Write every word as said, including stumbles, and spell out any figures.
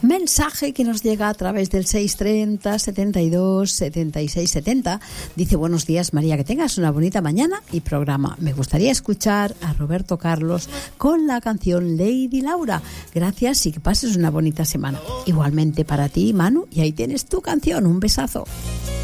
mensaje que nos llega a través del seis treinta, setenta y dos, setenta y seis, setenta. Dice: buenos días, María, que tengas una bonita mañana y programa. Me gustaría escuchar a Roberto Carlos con la canción Lady Laura. Gracias y que pases una bonita semana. Igualmente para ti, Manu, y ahí tienes tu canción. Un besazo.